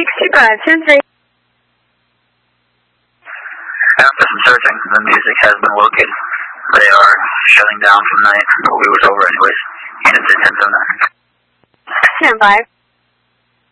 6510 3. After some searching, the music has been located. They are shutting down for the night, but we was over anyways. And it's 10:09. Stand by.